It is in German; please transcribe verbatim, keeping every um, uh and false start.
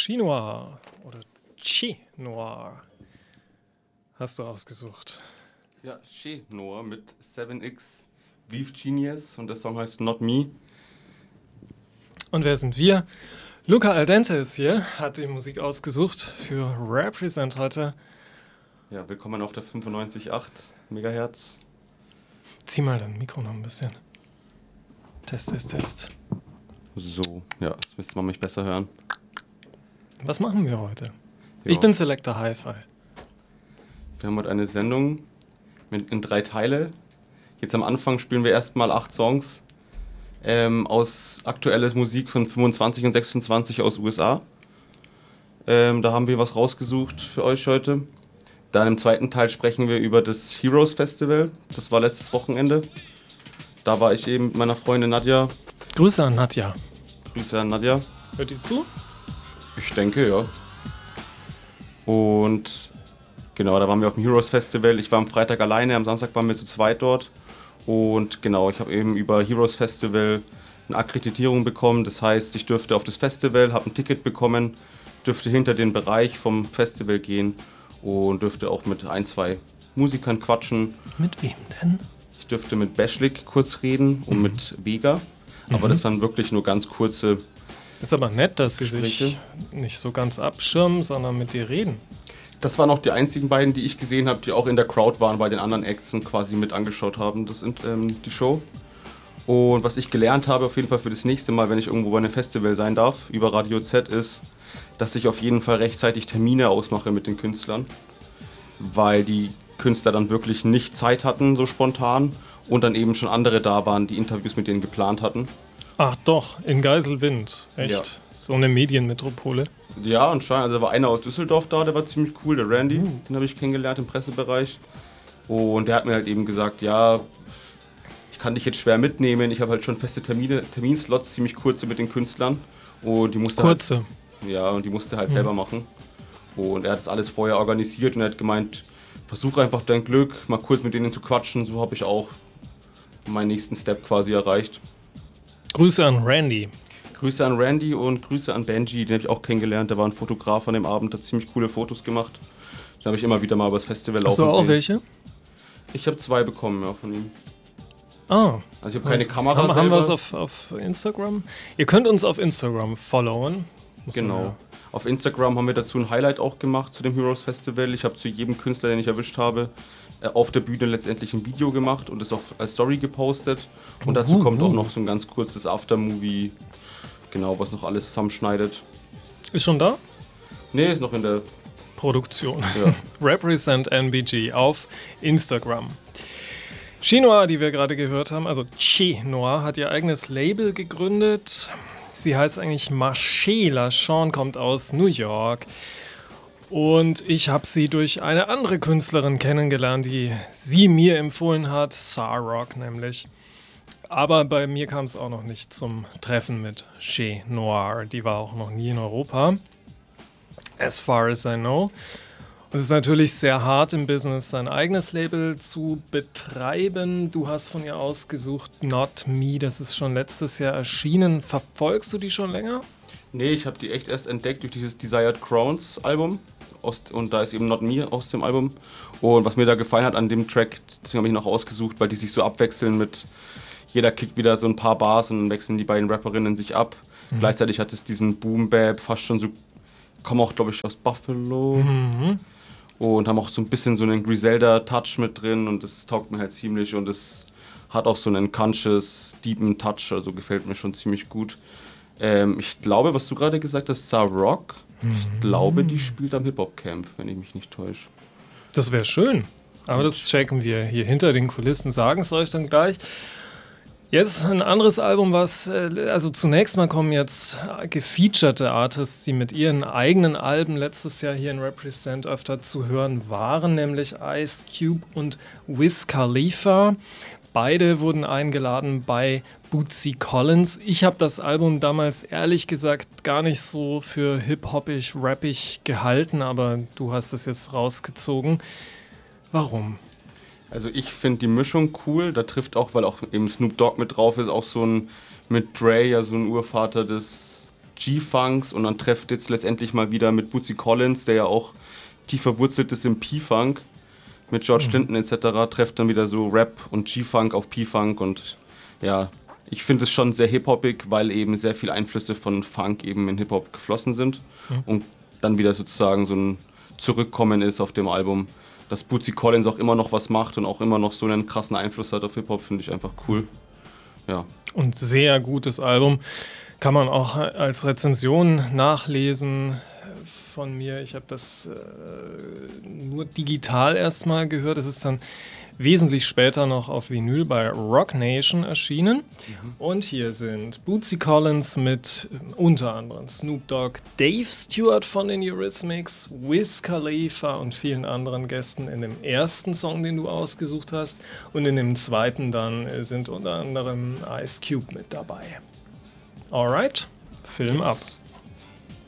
Chinois oder Chi Noir hast du ausgesucht. Ja, Che Noir mit seven X Vive Genius und der Song heißt Not Me. Und wer sind wir? Luca Aldente ist hier, hat die Musik ausgesucht für Represent heute. Ja, willkommen auf der fünfundneunzig Komma acht Megahertz. Zieh mal dein Mikro noch ein bisschen. Test, Test, Test. So, ja, das müsste man mich besser hören. Was machen wir heute? Ja. Ich bin Selector Hi-Fi. Wir haben heute eine Sendung mit, in drei Teile. Jetzt am Anfang spielen wir erstmal acht Songs ähm, aus aktueller Musik von fünfundzwanzig und sechsundzwanzig aus U S A. Ähm, da haben wir was rausgesucht für euch heute. Dann im zweiten Teil sprechen wir über das Heroes Festival. Das war letztes Wochenende. Da war ich eben mit meiner Freundin Nadja. Grüße an Nadja. Grüße an Nadja. Hört die zu? Ich denke, ja. Und genau, da waren wir auf dem Heroes Festival. Ich war am Freitag alleine, am Samstag waren wir zu zweit dort. Und genau, ich habe eben über Heroes Festival eine Akkreditierung bekommen. Das heißt, ich dürfte auf das Festival, habe ein Ticket bekommen, dürfte hinter den Bereich vom Festival gehen und dürfte auch mit ein, zwei Musikern quatschen. Mit wem denn? Ich dürfte mit Bashlik kurz reden und mhm. mit Vega. Aber mhm. das waren wirklich nur ganz kurze. Ist aber nett, dass sie Gespräche. sich nicht so ganz abschirmen, sondern mit dir reden. Das waren auch die einzigen beiden, die ich gesehen habe, die auch in der Crowd waren bei den anderen Acts und quasi mit angeschaut haben. Das sind ähm, die Show. Und was ich gelernt habe, auf jeden Fall für das nächste Mal, wenn ich irgendwo bei einem Festival sein darf, über Radio Z, ist, dass ich auf jeden Fall rechtzeitig Termine ausmache mit den Künstlern. Weil die Künstler dann wirklich nicht Zeit hatten, so spontan. Und dann eben schon andere da waren, die Interviews mit denen geplant hatten. Ach doch, in Geiselwind. Echt? Ja. So eine Medienmetropole. Ja, anscheinend. Also da war einer aus Düsseldorf da, der war ziemlich cool, der Randy. Uh. Den habe ich kennengelernt im Pressebereich. Und der hat mir halt eben gesagt, ja, ich kann dich jetzt schwer mitnehmen. Ich habe halt schon feste Termine, Terminslots, ziemlich kurze mit den Künstlern. Und die musste kurze? Halt, ja, und die musste halt mhm. selber machen. Und er hat das alles vorher organisiert und er hat gemeint, versuch einfach dein Glück, mal kurz mit denen zu quatschen. So habe ich auch meinen nächsten Step quasi erreicht. Grüße an Randy. Grüße an Randy und Grüße an Benji, den habe ich auch kennengelernt. Der war ein Fotograf an dem Abend, hat ziemlich coole Fotos gemacht. Den habe ich immer wieder mal über das Festival laufen sehen. Hast du auch sehen. welche? Ich habe zwei bekommen, ja, von ihm. Ah. Also ich habe keine Kamera Haben, selber. haben wir es auf, auf Instagram? Ihr könnt uns auf Instagram followen. Muss genau. Ja. Auf Instagram haben wir dazu ein Highlight auch gemacht zu dem Heroes Festival. Ich habe zu jedem Künstler, den ich erwischt habe, auf der Bühne letztendlich ein Video gemacht und es auf als Story gepostet. Und dazu uh, kommt uh. auch noch so ein ganz kurzes Aftermovie, genau, was noch alles zusammenschneidet. Ist schon da? Nee, ist noch in der Produktion. Ja. Represent N B G auf Instagram. Chi Noir, die wir gerade gehört haben, also Chi Noir, hat ihr eigenes Label gegründet. Sie heißt eigentlich Marché Lachon, kommt aus New York. Und ich habe sie durch eine andere Künstlerin kennengelernt, die sie mir empfohlen hat, Sarrock nämlich. Aber bei mir kam es auch noch nicht zum Treffen mit Che Noir. Die war auch noch nie in Europa, as far as I know. Und es ist natürlich sehr hart im Business, sein eigenes Label zu betreiben. Du hast von ihr ausgesucht Not Me, das ist schon letztes Jahr erschienen. Verfolgst du die schon länger? Nee, ich habe die echt erst entdeckt durch dieses Desired Crowns Album. Und da ist eben Not Me aus dem Album. Und was mir da gefallen hat an dem Track, deswegen habe ich noch ausgesucht, weil die sich so abwechseln mit, jeder kickt wieder so ein paar Bars und dann wechseln die beiden Rapperinnen sich ab. Mhm. Gleichzeitig hat es diesen Boom-Bap, fast schon so, kommen auch glaube ich aus Buffalo. Mhm. Und haben auch so ein bisschen so einen Griselda-Touch mit drin und das taugt mir halt ziemlich. Und es hat auch so einen conscious, deepen Touch, also gefällt mir schon ziemlich gut. Ähm, ich glaube, was du gerade gesagt hast, Sarrock, ich glaube, die spielt am Hip-Hop-Camp, wenn ich mich nicht täusche. Das wäre schön. Aber das checken wir hier hinter den Kulissen, sagen es euch dann gleich. Jetzt ein anderes Album, was, also zunächst mal kommen jetzt gefeaturete Artists, die mit ihren eigenen Alben letztes Jahr hier in Represent öfter zu hören waren, nämlich Ice Cube und Wiz Khalifa. Beide wurden eingeladen bei Bootsy Collins. Ich habe das Album damals ehrlich gesagt gar nicht so für hip-hoppig, rappig gehalten, aber du hast es jetzt rausgezogen. Warum? Also ich finde die Mischung cool, da trifft auch, weil auch eben Snoop Dogg mit drauf ist, auch so ein, mit Dre, ja so ein Urvater des G-Funks und dann trefft jetzt letztendlich mal wieder mit Bootsy Collins, der ja auch tief verwurzelt ist im P-Funk, mit George mhm. Clinton et cetera, trefft dann wieder so Rap und G-Funk auf P-Funk und ja, ich finde es schon sehr hip-hoppig, weil eben sehr viele Einflüsse von Funk eben in Hip-Hop geflossen sind mhm. und dann wieder sozusagen so ein Zurückkommen ist auf dem Album. Dass Bootsy Collins auch immer noch was macht und auch immer noch so einen krassen Einfluss hat auf Hip-Hop, finde ich einfach cool. Ja. Und sehr gutes Album. Kann man auch als Rezension nachlesen von mir. Ich habe das äh, nur digital erstmal gehört. Es ist dann wesentlich später noch auf Vinyl bei Rock Nation erschienen. Mhm. Und hier sind Bootsy Collins mit äh, unter anderem Snoop Dogg, Dave Stewart von den Eurythmics, Wiz Khalifa und vielen anderen Gästen in dem ersten Song, den du ausgesucht hast. Und in dem zweiten dann äh, sind unter anderem Ice Cube mit dabei. Alright, Film ab.